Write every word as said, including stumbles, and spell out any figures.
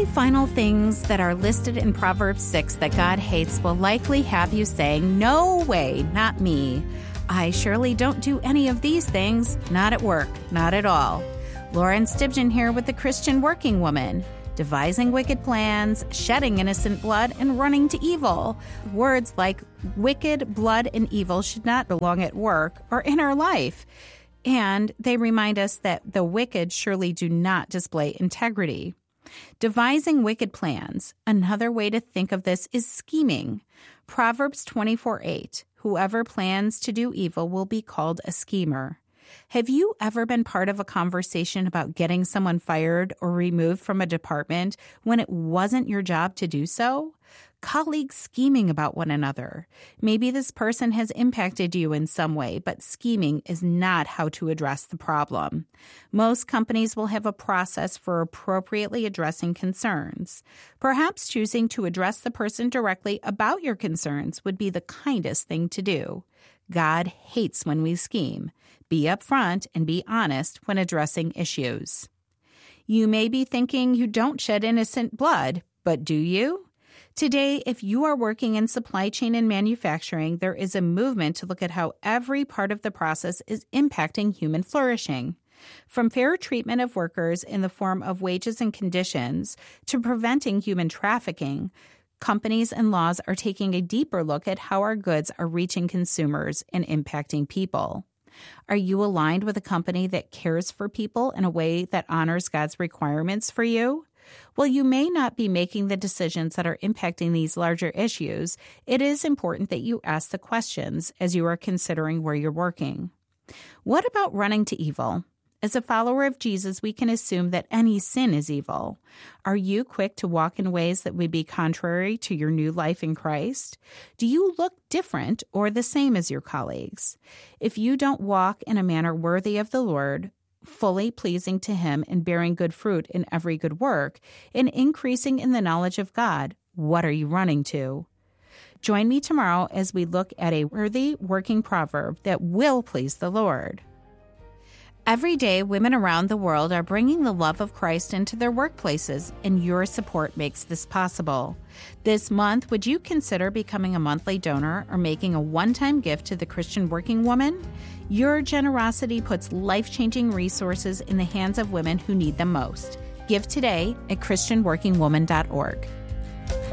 final things that are listed in Proverbs six that God hates will likely have you saying, "No way, not me. I surely don't do any of these things, not at work, not at all." Lauren Stibgen here with the Christian Working Woman. Devising wicked plans, shedding innocent blood, and running to evil. Words like wicked, blood, and evil should not belong at work or in our life. And they remind us that the wicked surely do not display integrity. Devising wicked plans. Another way to think of this is scheming. Proverbs twenty-four eight. Whoever plans to do evil will be called a schemer. Have you ever been part of a conversation about getting someone fired or removed from a department when it wasn't your job to do so? Colleagues scheming about one another. Maybe this person has impacted you in some way, but scheming is not how to address the problem. Most companies will have a process for appropriately addressing concerns. Perhaps choosing to address the person directly about your concerns would be the kindest thing to do. God hates when we scheme. Be upfront and be honest when addressing issues. You may be thinking you don't shed innocent blood, but do you? Today, if you are working in supply chain and manufacturing, there is a movement to look at how every part of the process is impacting human flourishing. From fair treatment of workers in the form of wages and conditions to preventing human trafficking, companies and laws are taking a deeper look at how our goods are reaching consumers and impacting people. Are you aligned with a company that cares for people in a way that honors God's requirements for you? While you may not be making the decisions that are impacting these larger issues, it is important that you ask the questions as you are considering where you're working. What about running to evil? As a follower of Jesus, we can assume that any sin is evil. Are you quick to walk in ways that would be contrary to your new life in Christ? Do you look different or the same as your colleagues? If you don't walk in a manner worthy of the Lord, fully pleasing to Him and bearing good fruit in every good work, and increasing in the knowledge of God, what are you running to? Join me tomorrow as we look at a worthy working proverb that will please the Lord. Every day, women around the world are bringing the love of Christ into their workplaces, and your support makes this possible. This month, would you consider becoming a monthly donor or making a one-time gift to the Christian Working Woman? Your generosity puts life-changing resources in the hands of women who need them most. Give today at Christian Working Woman dot org.